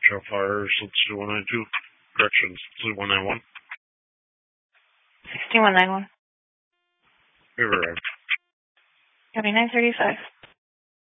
Shell Fires, let's do 192. Corrections, let's do 191. 6191. We arrived. Copy 935.